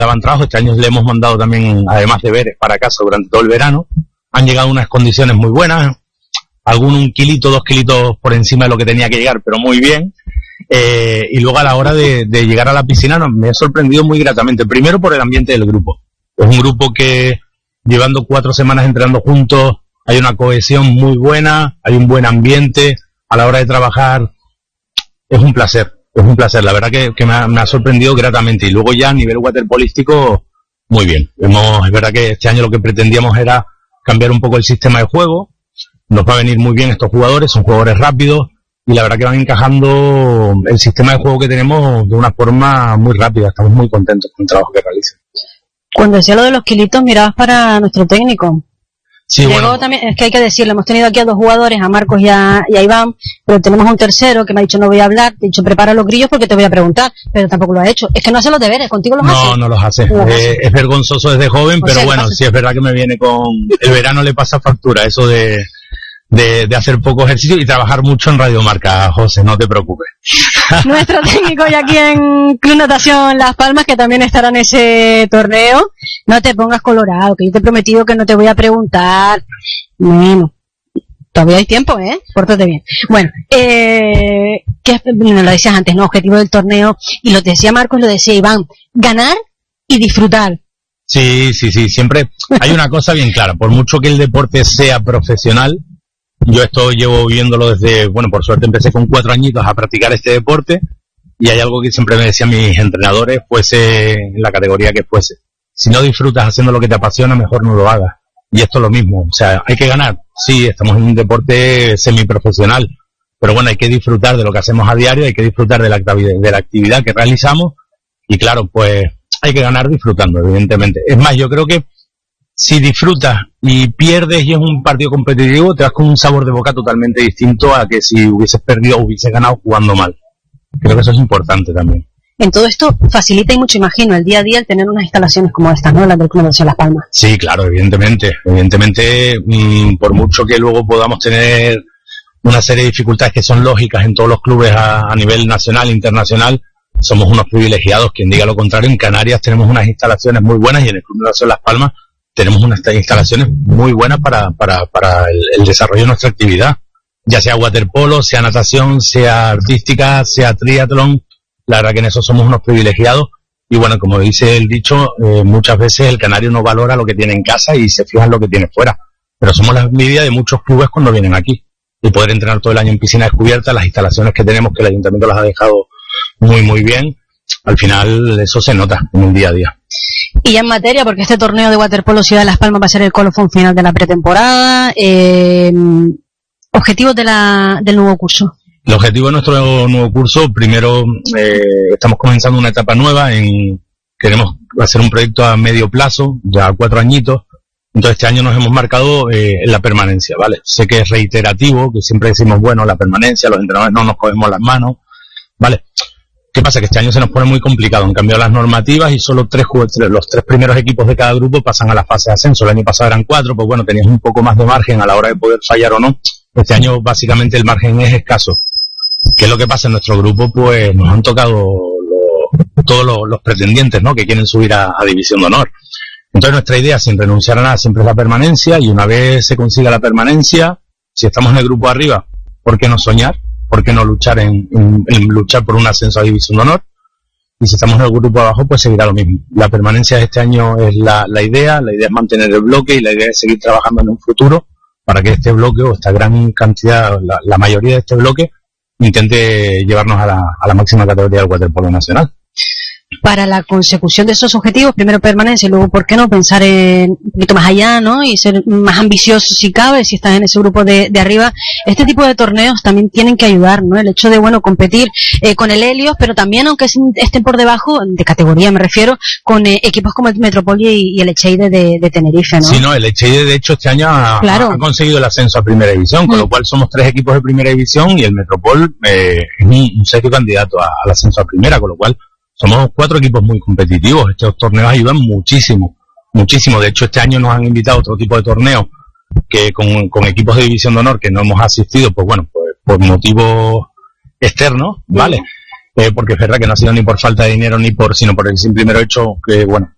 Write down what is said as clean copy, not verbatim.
daban trabajo. Este año le hemos mandado también, además deberes para casa durante todo el verano. Han llegado unas condiciones muy buenas, un kilito, 2 kilitos por encima de lo que tenía que llegar, pero muy bien. Y luego a la hora de llegar a la piscina me ha sorprendido muy gratamente. Primero por el ambiente del grupo. Es un grupo que, llevando 4 semanas entrenando juntos, hay una cohesión muy buena, hay un buen ambiente. A la hora de trabajar es un placer. La verdad que me ha sorprendido gratamente. Y luego ya a nivel waterpolístico, muy bien. Es verdad que este año lo que pretendíamos era cambiar un poco el sistema de juego. Nos va a venir muy bien estos jugadores, son jugadores rápidos y la verdad que van encajando el sistema de juego que tenemos de una forma muy rápida. Estamos muy contentos con el trabajo que realizan. Cuando decía lo de los kilitos, mirabas para nuestro técnico. Sí, Llegó bueno, también, es que hay que decirlo, hemos tenido aquí a 2 jugadores, a Marcos y a Iván, pero tenemos un tercero que me ha dicho no voy a hablar, te he dicho prepara los grillos porque te voy a preguntar, pero tampoco lo ha hecho. Es que no hace los deberes, contigo los hace. No los hace. Es vergonzoso desde joven, pero bueno, sí es verdad que me viene con... El verano le pasa factura, eso de hacer poco ejercicio y trabajar mucho en Radio Marca, José, no te preocupes. Nuestro técnico y aquí en Club Natación Las Palmas, que también estará en ese torneo. No te pongas colorado, que yo te he prometido que no te voy a preguntar. Bueno, todavía hay tiempo, Pórtate bien. Bueno, lo decías antes, ¿no? Objetivo del torneo, y lo decía Marcos, lo decía Iván, ganar y disfrutar. Sí, siempre hay una cosa bien clara, por mucho que el deporte sea profesional, yo esto llevo viviéndolo desde, por suerte empecé con 4 añitos a practicar este deporte y hay algo que siempre me decían mis entrenadores, fuese en la categoría que fuese. Si no disfrutas haciendo lo que te apasiona, mejor no lo hagas. Y esto es lo mismo, o sea, hay que ganar. Sí, estamos en un deporte semiprofesional, pero hay que disfrutar de lo que hacemos a diario, hay que disfrutar de la actividad que realizamos y claro, pues hay que ganar disfrutando, evidentemente. Es más, yo creo que si disfrutas y pierdes y es un partido competitivo, te vas con un sabor de boca totalmente distinto a que si hubieses perdido o hubieses ganado jugando mal. Creo que eso es importante también. En todo esto facilita y mucho, imagino, el día a día el tener unas instalaciones como estas, ¿no? Las del Club Natación Las Palmas. Sí, claro, evidentemente, por mucho que luego podamos tener una serie de dificultades que son lógicas en todos los clubes a nivel nacional e internacional, somos unos privilegiados. Quien diga lo contrario, en Canarias tenemos unas instalaciones muy buenas y en el Club Natación Las Palmas tenemos unas instalaciones muy buenas para el desarrollo de nuestra actividad, ya sea waterpolo, sea natación, sea artística, sea triatlón. La verdad que en eso somos unos privilegiados y como dice el dicho, muchas veces el canario no valora lo que tiene en casa y se fija en lo que tiene fuera, pero somos la envidia de muchos clubes cuando vienen aquí y poder entrenar todo el año en piscina descubierta, las instalaciones que tenemos, que el ayuntamiento las ha dejado muy muy bien, al final eso se nota en el día a día. Y ya en materia, porque este torneo de waterpolo Ciudad de Las Palmas va a ser el colofón final de la pretemporada, objetivos del nuevo curso. El objetivo de nuestro nuevo curso, primero, estamos comenzando una etapa nueva, queremos hacer un proyecto a medio plazo, ya 4 añitos, entonces este año nos hemos marcado en la permanencia, ¿vale? Sé que es reiterativo, que siempre decimos, la permanencia, los entrenadores no nos cogemos las manos, ¿vale? ¿Qué pasa? Que este año se nos pone muy complicado, han cambiado las normativas y solo los 3 primeros equipos de cada grupo pasan a la fase de ascenso. El año pasado eran 4, pues tenías un poco más de margen a la hora de poder fallar o no. Este año básicamente el margen es escaso. ¿Qué es lo que pasa en nuestro grupo? Pues nos han tocado todos los pretendientes, ¿no? Que quieren subir a División de Honor. Entonces nuestra idea, sin renunciar a nada, siempre es la permanencia, y una vez se consiga la permanencia, si estamos en el grupo arriba, ¿por qué no soñar? ¿Por qué no luchar en luchar por un ascenso a División de Honor? Y si estamos en el grupo abajo, pues seguirá lo mismo. La permanencia de este año es la idea es mantener el bloque y la idea es seguir trabajando en un futuro para que este bloque o esta gran cantidad, la mayoría de este bloque, intente llevarnos a la máxima categoría del waterpolo nacional. Para la consecución de esos objetivos, primero permanencia y luego, ¿por qué no pensar un poquito más allá, ¿no? Y ser más ambicioso si cabe, si estás en ese grupo de arriba. Este tipo de torneos también tienen que ayudar, ¿no? El hecho de, competir con el Helios, pero también, aunque estén por debajo, de categoría me refiero, con equipos como el Metropoli y el Echeide de Tenerife, ¿no? Sí, no, el Echeide de hecho este año ha conseguido el ascenso a Primera División, con lo cual somos 3 equipos de Primera División y el Metropol es un serio candidato al ascenso a Primera, con lo cual somos 4 equipos muy competitivos. Estos torneos ayudan muchísimo. De hecho, este año nos han invitado a otro tipo de torneos que con equipos de División de Honor que no hemos asistido, pues por motivos externos, ¿vale? Porque es verdad que no ha sido ni por falta de dinero sino por el simple mero hecho que,